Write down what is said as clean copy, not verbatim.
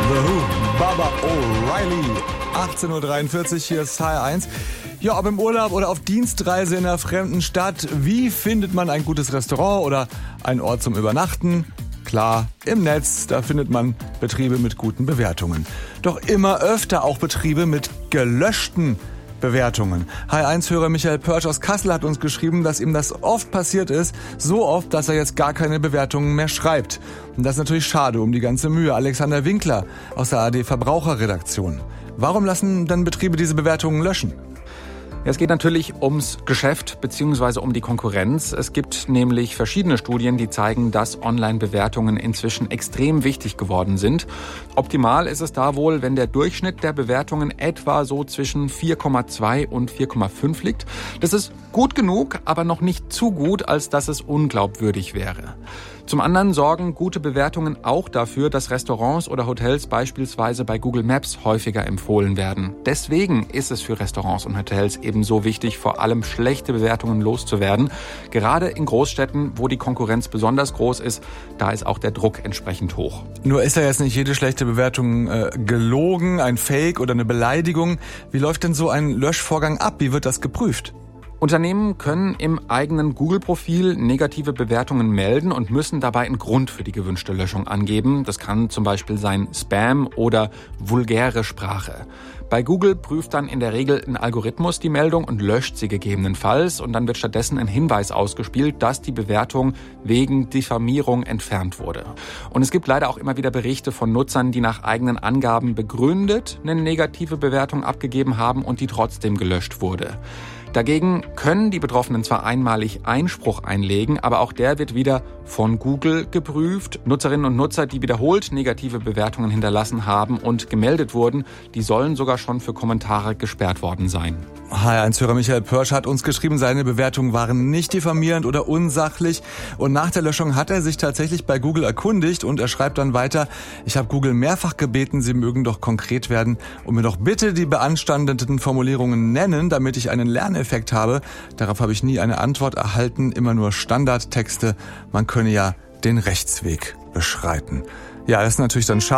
The Who, Baba O'Reilly. 18.43 Uhr, hier ist HR1. Ja, ob im Urlaub oder auf Dienstreise in einer fremden Stadt, wie findet man ein gutes Restaurant oder einen Ort zum Übernachten? Klar, im Netz, da findet man Betriebe mit guten Bewertungen. Doch immer öfter auch Betriebe mit gelöschten Bewertungen. HR1-Hörer Michael Pörsch aus Kassel hat uns geschrieben, dass ihm das oft passiert ist, so oft, dass er jetzt gar keine Bewertungen mehr schreibt. Und das ist natürlich schade um die ganze Mühe. Alexander Winkler aus der ARD Verbraucherredaktion. Warum lassen dann Betriebe diese Bewertungen löschen? Es geht natürlich ums Geschäft bzw. um die Konkurrenz. Es gibt nämlich verschiedene Studien, die zeigen, dass Online-Bewertungen inzwischen extrem wichtig geworden sind. Optimal ist es da wohl, wenn der Durchschnitt der Bewertungen etwa so zwischen 4,2 und 4,5 liegt. Das ist gut genug, aber noch nicht zu gut, als dass es unglaubwürdig wäre. Zum anderen sorgen gute Bewertungen auch dafür, dass Restaurants oder Hotels beispielsweise bei Google Maps häufiger empfohlen werden. Deswegen ist es für Restaurants und Hotels eben so wichtig, vor allem schlechte Bewertungen loszuwerden. Gerade in Großstädten, wo die Konkurrenz besonders groß ist, da ist auch der Druck entsprechend hoch. Nur ist ja jetzt nicht jede schlechte Bewertung gelogen, ein Fake oder eine Beleidigung. Wie läuft denn so ein Löschvorgang ab? Wie wird das geprüft? Unternehmen können im eigenen Google-Profil negative Bewertungen melden und müssen dabei einen Grund für die gewünschte Löschung angeben. Das kann zum Beispiel sein Spam oder vulgäre Sprache. Bei Google prüft dann in der Regel ein Algorithmus die Meldung und löscht sie gegebenenfalls. Und dann wird stattdessen ein Hinweis ausgespielt, dass die Bewertung wegen Diffamierung entfernt wurde. Und es gibt leider auch immer wieder Berichte von Nutzern, die nach eigenen Angaben begründet eine negative Bewertung abgegeben haben und die trotzdem gelöscht wurde. Dagegen können die Betroffenen zwar einmalig Einspruch einlegen, aber auch der wird wieder von Google geprüft. Nutzerinnen und Nutzer, die wiederholt negative Bewertungen hinterlassen haben und gemeldet wurden, die sollen sogar schon für Kommentare gesperrt worden sein. HR1-Hörer Michael Pörsch hat uns geschrieben, seine Bewertungen waren nicht diffamierend oder unsachlich. Und nach der Löschung hat er sich tatsächlich bei Google erkundigt und er schreibt dann weiter: Ich habe Google mehrfach gebeten, sie mögen doch konkret werden und mir doch bitte die beanstandeten Formulierungen nennen, damit ich einen Lerneffekt habe. Darauf habe ich nie eine Antwort erhalten, immer nur Standardtexte. Man könne ja den Rechtsweg beschreiten. Ja, das ist natürlich dann schade.